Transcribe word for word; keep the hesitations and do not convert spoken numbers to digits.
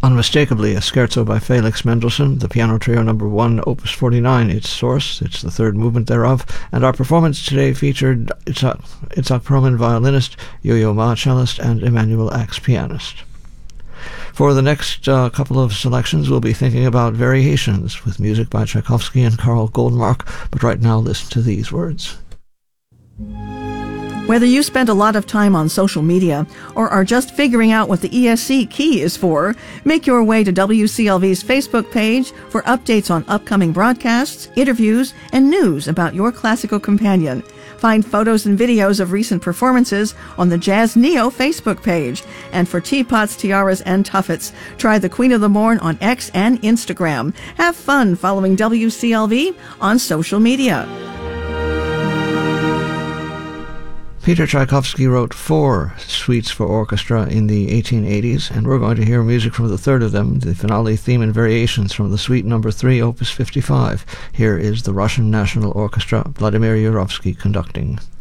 Unmistakably a scherzo by Felix Mendelssohn, the Piano Trio number one, opus forty-nine, its source, it's the third movement thereof, and our performance today featured Itzhak, Itzhak Perlman, violinist, Yo-Yo Ma, cellist, and Emmanuel Axe, pianist. For the next uh, couple of selections, we'll be thinking about variations with music by Tchaikovsky and Karl Goldmark, but right now listen to these words. Whether you spend a lot of time on social media or are just figuring out what the E S C key is for, make your way to W C L V's Facebook page for updates on upcoming broadcasts, interviews, and news about your classical companion. Find photos and videos of recent performances on the Jazz Neo Facebook page. And for teapots, tiaras, and tuffets, try the Queen of the Morn on X and Instagram. Have fun following W C L V on social media. Peter Tchaikovsky wrote four suites for orchestra in the eighteen eighties, and we're going to hear music from the third of them, the finale theme and variations from the suite number three, opus fifty-five. Here is the Russian National Orchestra, Vladimir Yurovsky conducting.